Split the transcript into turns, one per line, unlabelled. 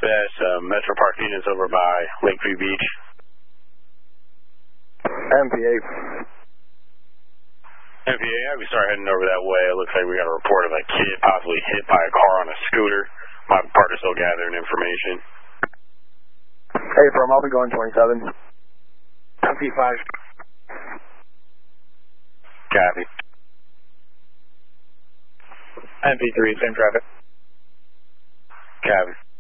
Yes, Metro Park units over by Lakeview Beach.
MPA.
MPA, we start heading over that way. It looks like we got a report of a kid possibly hit by a car on a scooter. My partner's still gathering information.
Hey, From, I'll be going 27.
MP5.
Copy.
MP3, same traffic.
Copy.